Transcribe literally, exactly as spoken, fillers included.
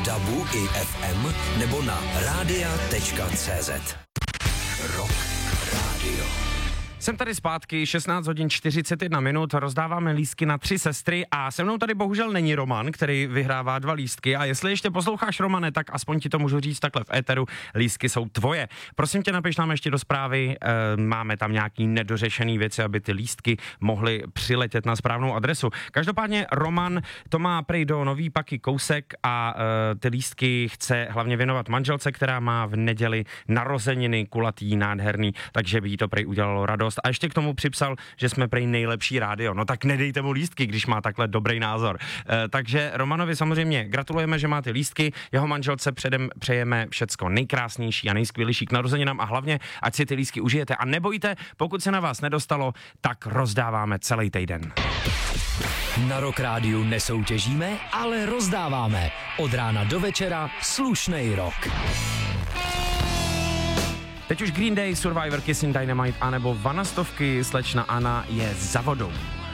dabu i ef em nebo na rádia tečka cé zet. Rock Radio. Jsem tady zpátky, šestnáct hodin čtyřicet jedna minut, rozdáváme lístky na tři sestry a se mnou tady bohužel není Roman, který vyhrává dva lístky a jestli ještě posloucháš, Romane, tak aspoň ti to můžu říct takhle v éteru, lístky jsou tvoje. Prosím tě, napiš nám ještě do zprávy, e, máme tam nějaký nedořešený věci, aby ty lístky mohly přiletět na správnou adresu. Každopádně Roman to má prej do nový paky kousek a e, ty lístky chce hlavně věnovat manželce, která má v neděli narozeniny, kulatý, nádherný, takže by jí to prej udělalo radost. A ještě k tomu připsal, že jsme prej nejlepší rádio. No tak nedejte mu lístky, když má takhle dobrý názor. E, takže Romanovi samozřejmě gratulujeme, že má ty lístky. Jeho manželce předem přejeme všecko nejkrásnější a nejskvělejší k narozeninám a hlavně, ať si ty lístky užijete. A nebojte, pokud se na vás nedostalo, tak rozdáváme celý týden. Na Rock Rádiu nesoutěžíme, ale rozdáváme. Od rána do večera slušnej rock. Teď už Green Day, Survivor, Kissing Dynamite anebo Vanastovky, slečna Anna je za vodou.